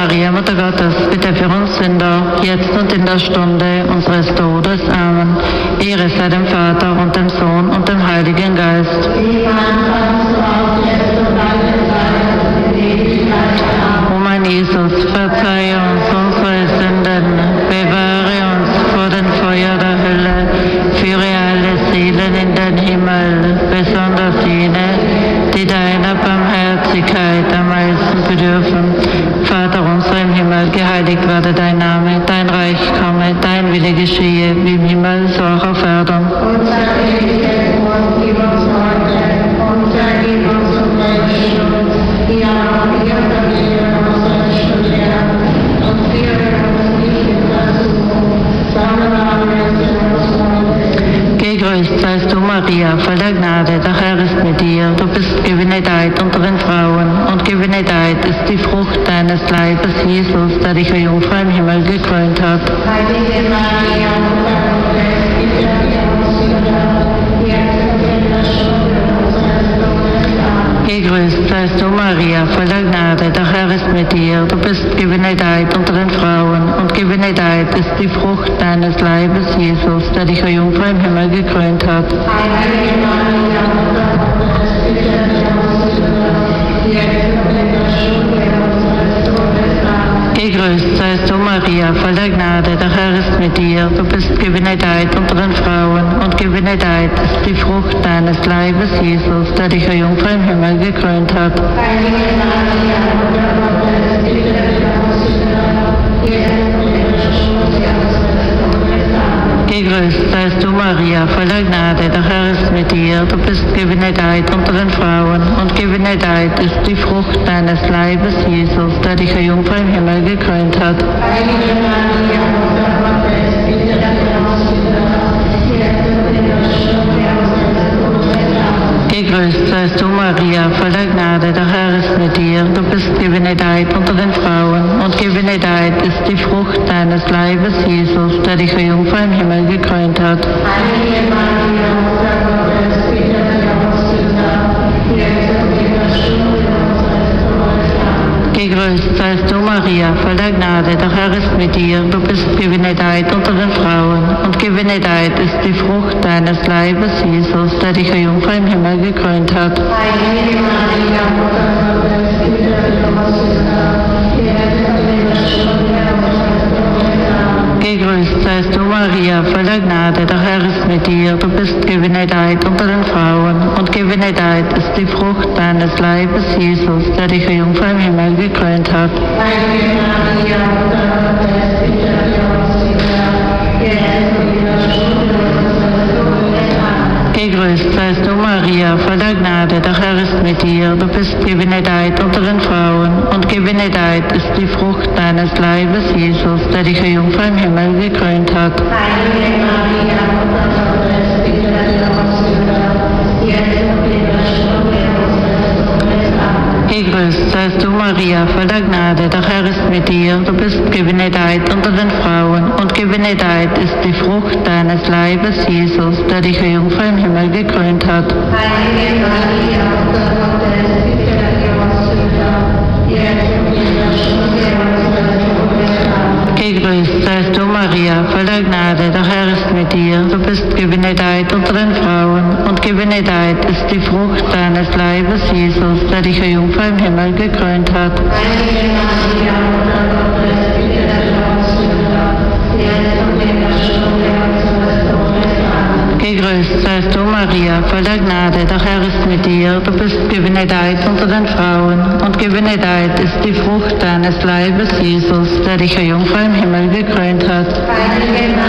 Maria, Mutter Gottes, bitte für uns Sünder, jetzt und in der Stunde unseres Todes. Amen. Ehre sei dem Vater und dem Sohn und dem Heiligen Geist. O mein Jesus, verzeihe uns unsere Sünden, bewahre uns vor dem Feuer der Hölle, führe alle Seelen in den Himmel, besonders jene, die deiner Barmherzigkeit am meisten bedürfen. Vater unser im Himmel, geheiligt werde dein Name, dein Reich komme, dein Wille geschehe, wie im Himmel, so auch auf Erden. Unser tägliches Brot gib uns heute, und vergib uns unsere Schuld, wie auch wir vergeben unseren Schuldnern, und führe uns nicht in Versuchung, sondern erlöse uns von Bösen. Gegrüßt seist du, Maria, voller Gnade, der Herr ist mit dir. Du bist gebenedeit unter den Frauen, und gebenedeit ist die Frucht deines Leibes, Jesus, der dich, o Jungfrau, im Himmel gekrönt hat. Heilige Maria, Mutter Gottes, bitte für uns Sünder, jetzt und in der Stunde unseres Todes. Amen. Gegrüßt seist du, Maria, voller Gnade, der Herr ist mit dir. Du bist gebenedeit unter den Frauen, und gebenedeit ist die Frucht deines Leibes, Jesus, der dich, o Jungfrau, im Himmel gekrönt hat. Heilige Maria, Mutter Gottes, bitte für uns Sünder, jetzt und in der Stunde unseres Todes. Amen. Gegrüßt seist du, Maria, voller Gnade, der Herr ist mit dir. Du bist gebenedeit unter den Frauen, und gebenedeit ist die Frucht deines Leibes, Jesus, der dich, o Jungfrau, im Himmel gekrönt hat. Heilige Maria, Mutter Gottes, bitte für uns Sünder, jetzt und in der Stunde unseres Todes. Amen. Gegrüßt seist du, Maria, voller Gnade, der Herr ist mit dir. Du bist gebenedeit unter den Frauen, und gebenedeit ist die Frucht deines Leibes, Jesus, der dich, o Jungfrau, im Himmel gekrönt hat. Heilige Maria, Mutter Gottes, bitte für uns Sünder, jetzt und in der Stunde unseres Todes. Amen. Gegrüßt seist du, Maria, voller Gnade, der Herr ist mit dir. Du bist gebenedeit unter den Frauen, und gebenedeit ist die Frucht deines Leibes, Jesus, der dich, o Jungfrau, im Himmel gekrönt hat. Heilige Maria, Mutter Gottes, bitte für uns Sünder, jetzt und in der Stunde unseres Todes. Amen. Gegrüßt seist du, Maria, voller Gnade, der Herr ist mit dir. Du bist gebenedeit unter den Frauen, und gebenedeit ist die Frucht deines Leibes, Jesus, der dich, o Jungfrau, im Himmel gekrönt hat. Heilige Maria, Mutter Gottes, bitte für uns Sünder, jetzt und in der Stunde unseres Todes. Amen. Gegrüßt seist du, Maria, voller Gnade, der Herr ist mit dir. Du bist gebenedeit unter den Frauen, und gebenedeit ist die Frucht deines Leibes, Jesus, der dich, o Jungfrau, im Himmel gekrönt hat. Heilige Maria, Mutter Gottes, bitte für uns Sünder, jetzt und in der Stunde unseres Todes. Amen. Gegrüßt seist du, Maria, voller Gnade, der Herr ist mit dir. Du bist gebenedeit unter den Frauen, und gebenedeit ist die Frucht deines Leibes, Jesus, der dich, o Jungfrau, im Himmel gekrönt hat. Heilige Maria, Mutter Gottes, bitte für uns Sünder, jetzt und in der Stunde unseres Todes. Amen. Gegrüßt seist du, Maria, voller Gnade, der Herr ist mit dir. Du bist gebenedeit unter den Frauen, und gebenedeit ist die Frucht deines Leibes, Jesus, der dich, o Jungfrau, im Himmel gekrönt hat. Heilige Maria, Mutter Gottes, bitte für uns Sünder, jetzt und in der Stunde unseres Todes. Amen. Gegrüßt seist du, Maria, voller Gnade, der Herr ist mit dir. Du bist gebenedeit unter den Frauen, und gebenedeit ist die Frucht deines Leibes, Jesus, der dich, o Jungfrau, im Himmel gekrönt hat. Heilige Maria, Mutter Gottes, bitte für uns Sünder, jetzt und in der Stunde unseres Todes. Amen. Gegrüßt seist du, Maria, voller Gnade, der Herr ist mit dir. Du bist gebenedeit unter den Frauen, und gebenedeit ist die Frucht deines Leibes, Jesus, der dich, o Jungfrau, im Himmel gekrönt hat. Heilige